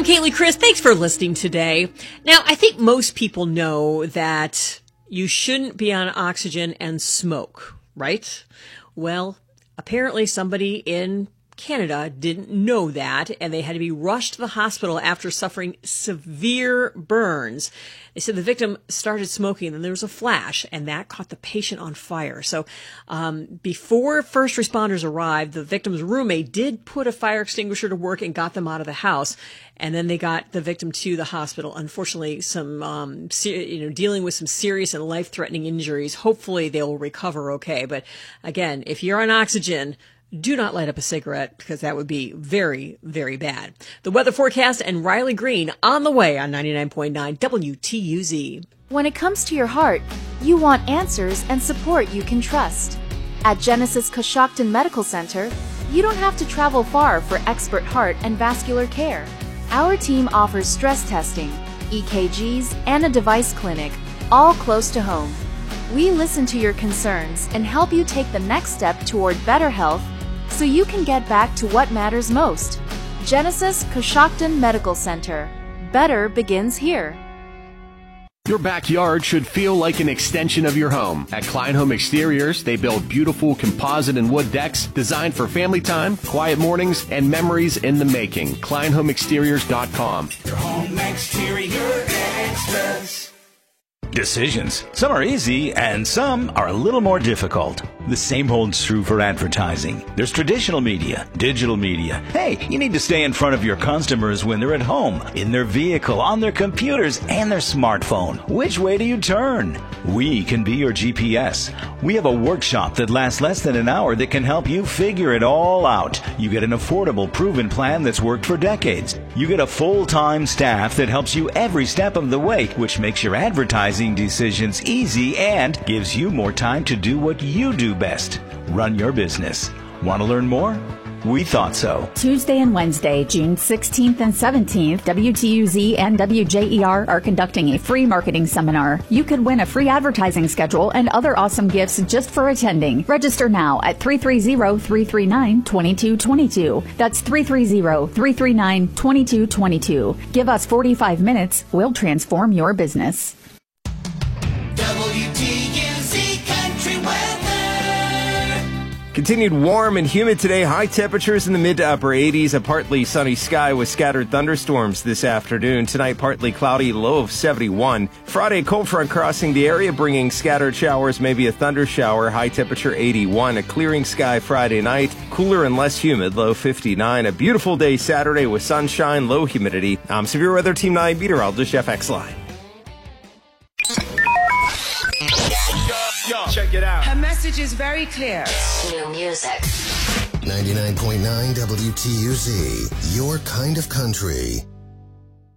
I'm Kaylee Chris. Thanks for listening today. Now, I think most people know that you shouldn't be on oxygen and smoke, right? Well, apparently somebody in Canada didn't know that, and they had to be rushed to the hospital after suffering severe burns. They said the victim started smoking, and then there was a flash, and that caught the patient on fire. So before first responders arrived, the victim's roommate did put a fire extinguisher to work and got them out of the house. And then they got the victim to the hospital. Unfortunately, some dealing with some serious and life-threatening injuries. Hopefully, they'll recover okay. But again, if you're on oxygen, do not light up a cigarette, because that would be very, very bad. The weather forecast and Riley Green on the way on 99.9 WTUZ. When it comes to your heart, you want answers and support you can trust. At Genesis Coshocton Medical Center, you don't have to travel far for expert heart and vascular care. Our team offers stress testing, EKGs, and a device clinic, all close to home. We listen to your concerns and help you take the next step toward better health, so you can get back to what matters most. Genesis Coshocton Medical Center. Better begins here. Your backyard should feel like an extension of your home. At Klein Home Exteriors, they build beautiful composite and wood decks designed for family time, quiet mornings, and memories in the making. KleinHomeExteriors.com. Your home exterior extras. Decisions. Some are easy and some are a little more difficult. The same holds true for advertising. There's traditional media, digital media. Hey, you need to stay in front of your customers when they're at home, in their vehicle, on their computers, and their smartphone. Which way do you turn? We can be your GPS. We have a workshop that lasts less than an hour that can help you figure it all out. You get an affordable, proven plan that's worked for decades. You get a full-time staff that helps you every step of the way, which makes your advertising decisions easy and gives you more time to do what you do best. Run your business. Want to learn more? We thought so. Tuesday and Wednesday, June 16th and 17th, WTUZ and WJER are conducting a free marketing seminar. You could win a free advertising schedule and other awesome gifts just for attending. Register now at 330-339-2222. That's 330-339-2222. Give us 45 minutes. We'll transform your business. WTUZ Country Weather. Continued warm and humid today. High temperatures in the mid to upper 80s. A partly sunny sky with scattered thunderstorms this afternoon. Tonight, partly cloudy, low of 71. Friday, cold front crossing the area, bringing scattered showers, maybe a thunder shower. High temperature 81. A clearing sky Friday night. Cooler and less humid, low 59. A beautiful day Saturday with sunshine, low humidity. I'm Severe Weather Team 9 meteorologist Jeff Exline. Check it out. Her message is very clear. New music. 99.9 WTUZ, your kind of country.